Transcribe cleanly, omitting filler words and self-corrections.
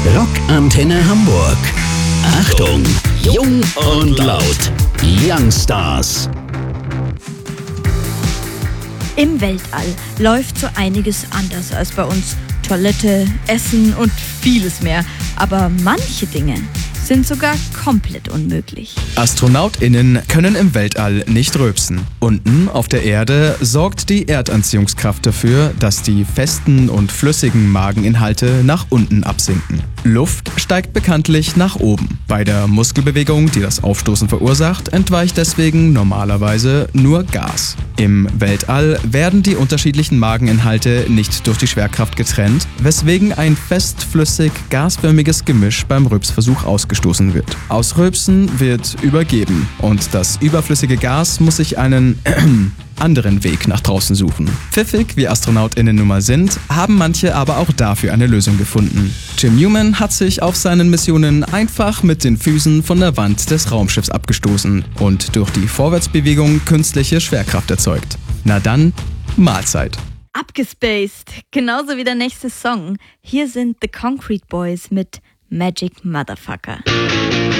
Rockantenne Hamburg. Achtung, jung und laut. Youngstars. Im Weltall läuft so einiges anders als bei uns. Toilette, Essen und vieles mehr. Aber manche Dinge sind sogar komplett unmöglich. AstronautInnen können im Weltall nicht rülpsen. Unten auf der Erde sorgt die Erdanziehungskraft dafür, dass die festen und flüssigen Mageninhalte nach unten absinken. Luft steigt bekanntlich nach oben. Bei der Muskelbewegung, die das Aufstoßen verursacht, entweicht deswegen normalerweise nur Gas. Im Weltall werden die unterschiedlichen Mageninhalte nicht durch die Schwerkraft getrennt, weswegen ein festflüssig-gasförmiges Gemisch beim Rülpsversuch ausgestoßen wird. Aus Rülpsen wird übergeben und das überflüssige Gas muss sich einen anderen Weg nach draußen suchen. Pfiffig wie AstronautInnen nun mal sind, haben manche aber auch dafür eine Lösung gefunden. Jim Newman hat sich auf seinen Missionen einfach mit den Füßen von der Wand des Raumschiffs abgestoßen und durch die Vorwärtsbewegung künstliche Schwerkraft erzeugt. Na dann, Mahlzeit. Abgespaced, genauso wie der nächste Song. Hier sind The Concrete Boys mit Magic Motherfucker.